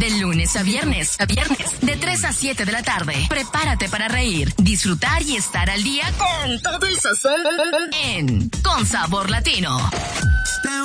De lunes a viernes, de 3 a 7 de la tarde. Prepárate para reír, disfrutar y estar al día con todo el sazón en Con Sabor Latino.